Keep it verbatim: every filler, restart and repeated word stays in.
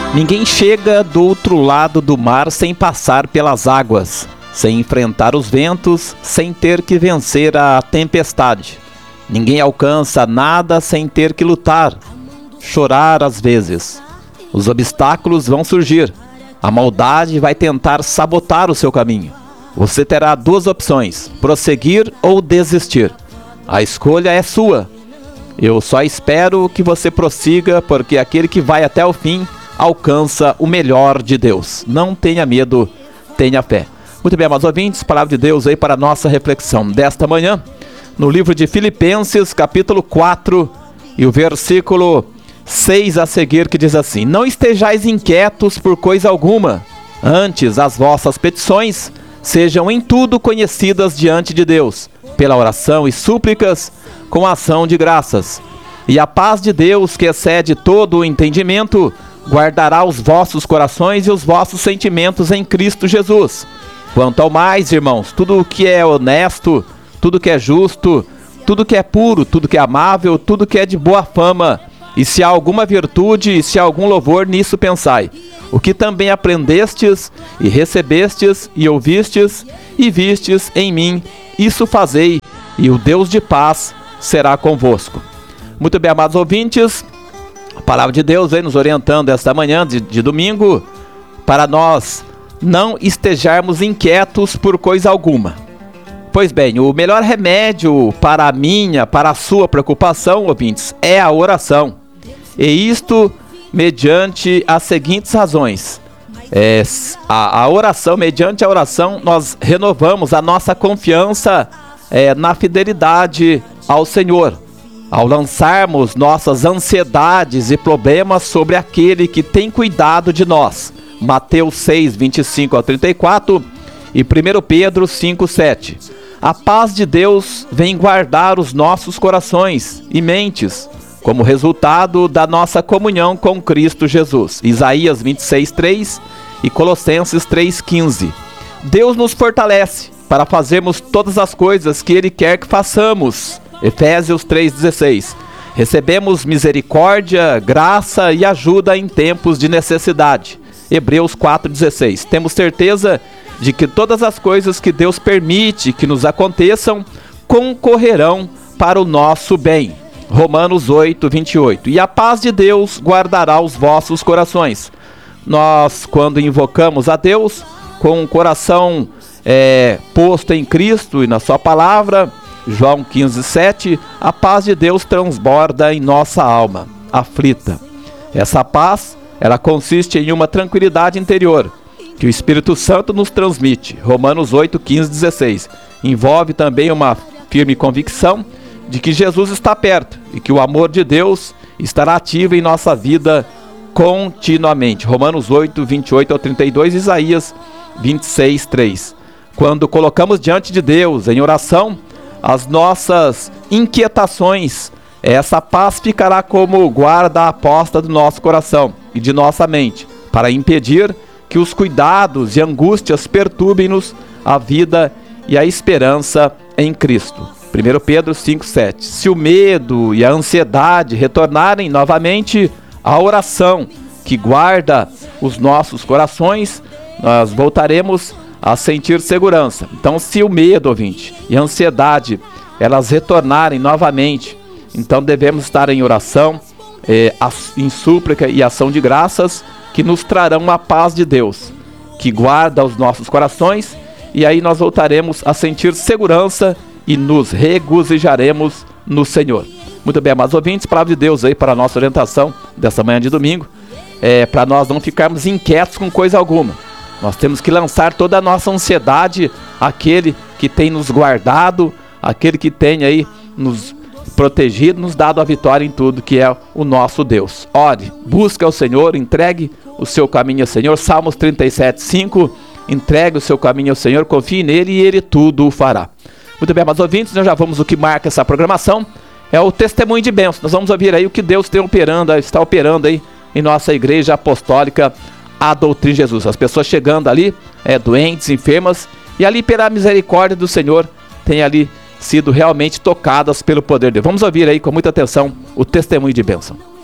Ninguém chega do outro lado do mar sem passar pelas águas, sem enfrentar os ventos, sem ter que vencer a tempestade. Ninguém alcança nada sem ter que lutar, chorar às vezes. Os obstáculos vão surgir. A maldade vai tentar sabotar o seu caminho. Você terá duas opções: prosseguir ou desistir. A escolha é sua. Eu só espero que você prossiga, porque aquele que vai até o fim alcança o melhor de Deus. Não tenha medo, tenha fé. Muito bem, amados ouvintes, palavra de Deus aí para a nossa reflexão desta manhã, no livro de Filipenses, capítulo quatro, e o versículo seis a seguir, que diz assim: Não estejais inquietos por coisa alguma, antes as vossas petições sejam em tudo conhecidas diante de Deus, pela oração e súplicas, com ação de graças. E a paz de Deus, que excede todo o entendimento, guardará os vossos corações e os vossos sentimentos em Cristo Jesus. Quanto ao mais, irmãos, tudo o que é honesto, tudo que é justo, tudo que é puro, tudo que é amável, tudo que é de boa fama, e se há alguma virtude e se há algum louvor, nisso pensai. O que também aprendestes e recebestes e ouvistes e vistes em mim, isso fazei, e o Deus de paz será convosco. Muito bem, amados ouvintes, a palavra de Deus vem nos orientando esta manhã de, de domingo, para nós não estejarmos inquietos por coisa alguma. Pois bem, o melhor remédio para a minha, para a sua preocupação, ouvintes, é a oração. E isto mediante as seguintes razões. É, a, a oração, mediante a oração, nós renovamos a nossa confiança é, na fidelidade ao Senhor, ao lançarmos nossas ansiedades e problemas sobre aquele que tem cuidado de nós. Mateus seis, vinte e cinco ao trinta e quatro e primeiro Pedro cinco, sete. A paz de Deus vem guardar os nossos corações e mentes, como resultado da nossa comunhão com Cristo Jesus. Isaías vinte e seis, três e Colossenses três, quinze. Deus nos fortalece para fazermos todas as coisas que Ele quer que façamos. Efésios três, dezesseis. Recebemos misericórdia, graça e ajuda em tempos de necessidade. Hebreus quatro, dezesseis. Temos certeza de que todas as coisas que Deus permite que nos aconteçam concorrerão para o nosso bem. Romanos oito, vinte e oito. E a paz de Deus guardará os vossos corações. Nós, quando invocamos a Deus com o coração é, posto em Cristo e na sua palavra, João quinze, sete, a paz de Deus transborda em nossa alma aflita. Essa paz, ela consiste em uma tranquilidade interior que o Espírito Santo nos transmite. Romanos oito, quinze, dezesseis. Envolve também uma firme convicção de que Jesus está perto e que o amor de Deus estará ativo em nossa vida continuamente. Romanos oito, vinte e oito ao trinta e dois, Isaías vinte e seis, três. Quando colocamos diante de Deus em oração as nossas inquietações, essa paz ficará como guarda à posta do nosso coração e de nossa mente, para impedir que os cuidados e angústias perturbem-nos a vida e a esperança em Cristo. primeiro Pedro cinco, sete. Se o medo e a ansiedade retornarem novamente, a oração que guarda os nossos corações, nós voltaremos a sentir segurança. Então, se o medo, ouvinte, e a ansiedade, elas retornarem novamente, então devemos estar em oração, eh, em súplica e ação de graças, que nos trarão a paz de Deus, que guarda os nossos corações, e aí nós voltaremos a sentir segurança e nos regozijaremos no Senhor. Muito bem, amados ouvintes, palavra de Deus aí para a nossa orientação dessa manhã de domingo, é, para nós não ficarmos inquietos com coisa alguma. Nós temos que lançar toda a nossa ansiedade àquele que tem nos guardado, aquele que tem aí nos protegido, nos dado a vitória em tudo, que é o nosso Deus. Ore, busque ao Senhor, entregue o seu caminho ao Senhor. Salmos trinta e sete, cinco. Entregue o seu caminho ao Senhor, confie nele e ele tudo o fará. Muito bem, amados ouvintes, nós já vamos o que marca essa programação. É o testemunho de bênção. Nós vamos ouvir aí o que Deus tem operando, está operando aí em nossa igreja apostólica, a Doutrina de Jesus. As pessoas chegando ali, é, doentes, enfermas, e ali pela misericórdia do Senhor, tem ali sido realmente tocadas pelo poder de Deus. Vamos ouvir aí com muita atenção o testemunho de bênção.